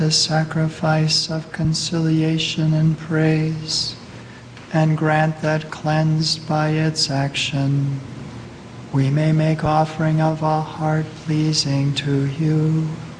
the sacrifice of conciliation and praise, and grant that, cleansed by its action, we may make offering of a heart pleasing to you.